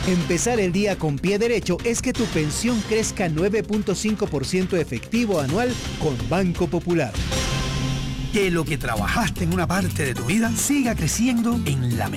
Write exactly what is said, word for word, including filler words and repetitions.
Empezar el día con pie derecho es que tu pensión crezca nueve punto cinco por ciento efectivo anual con Banco Popular. Que lo que trabajaste en una parte de tu vida siga creciendo en la